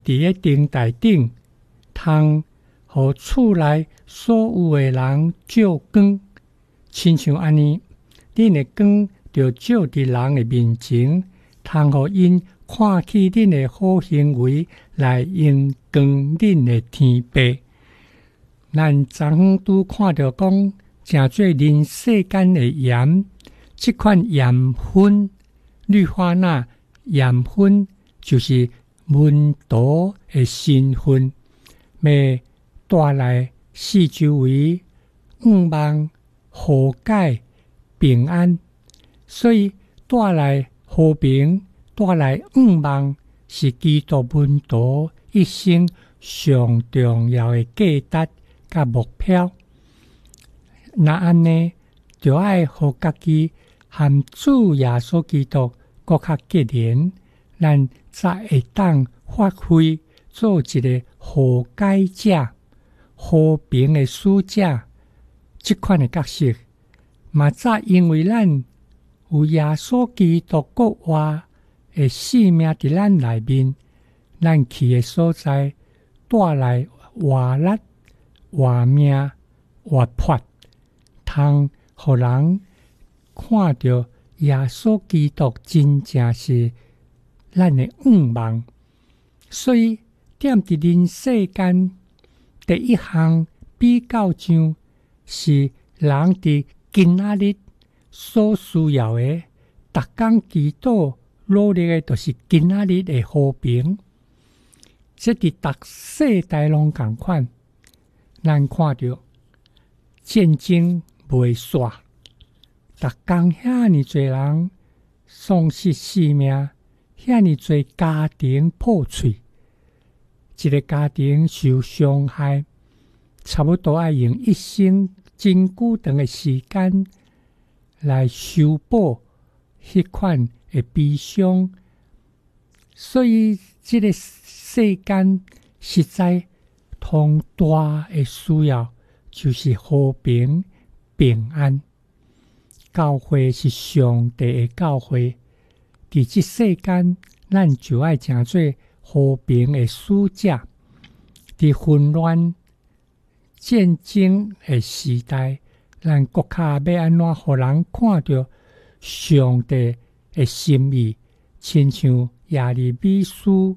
伫个灯台顶，通互厝内所有的人照光，亲像安尼，恁的光就照伫人的面前，通互因看起恁的好行为来荣光恁的天父。咱昨昏拄看到讲，诚做人世间的盐，这款盐分，氯化钠盐分就是文毒的身份，要带来四周围愿望、和解、平安，所以带来和平、带来愿望，是基督文毒一生上重要的价值甲目标。那安尼，就爱互家己和主耶稣基督更较结连，咱才会当发挥做一个和解者、和平的使者这款的角色。嘛，早因为咱有耶稣基督国话的生命伫咱内面，咱去的所在带来活力、活命、活泼，通互人看到耶稣基督真正是咱的愿望。所以踮伫人世间，第一项比较上是人伫今仔日所需要的，逐工祈祷努力的，就是今仔日的和平。这伫逐世代拢同款，咱看到战争袂煞，逐工遐尼侪人丧失性命，遐尼侪家庭破碎，一个家庭受伤害，差不多要用一生真久长的时间来修补迄款的悲伤。所以这个世间实在通大的需要，就是和平平安。教会是上帝的教会，伫这世间，咱就爱成做和平的使者。伫混乱战争的时代，咱国家要安怎互人看到上帝的心意？亲像耶利米书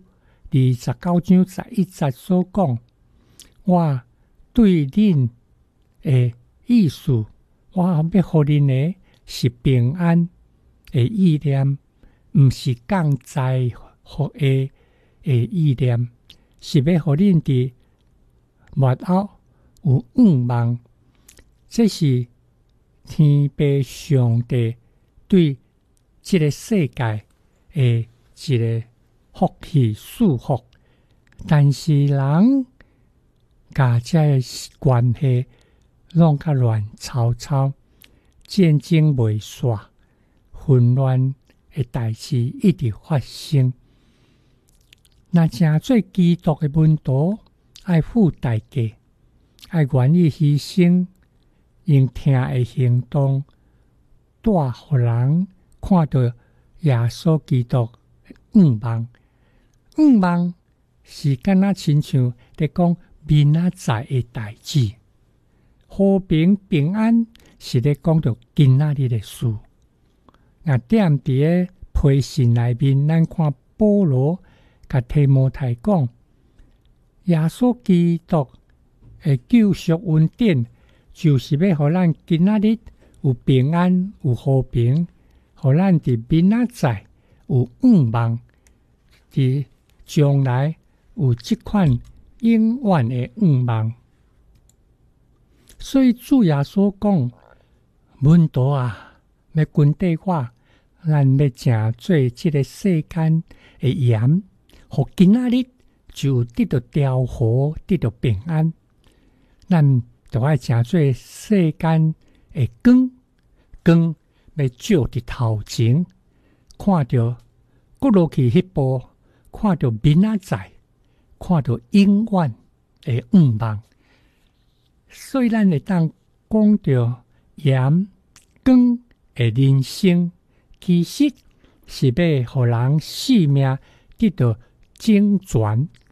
29章11节所讲，我对恁的意思，我要互恁的是平安的意念，毋是降灾祸的意念，是要互恁伫末后有愿望。这是天父上帝对这个世界的一个福气祝福，但是人甲这关系拢较乱糟糟，战争袂煞，混乱的代志一直发生。那诚做基督的门徒，爱付代价，爱愿意牺牲，用听的行动带互人看到耶稣基督的愿望。愿望是敢若亲像在讲明仔载的代志，和平平安是在讲到今仔日的事。那踮伫个批信内面，咱看保罗甲提摩太讲，耶稣基督的救赎恩典，就是要互咱今仔日有平安、有和平，互咱伫明仔载有愿望，伫将来有这款永远的愿望。所以主耶稣讲，门徒啊，要跟缀我，咱要成做这个世间的盐，互今仔日就得到调和，得到平安。咱就爱成做世间的光，光要照伫头前，看到过落去迄步，看到明仔载，看到永远的愿望。所以咱会当讲到盐光的人生，其实是要互人生命得到整全，